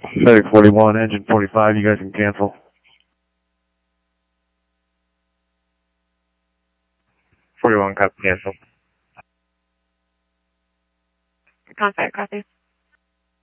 FedEx 41, engine 45, you guys can cancel. 41 copy, cancel. Contact copy.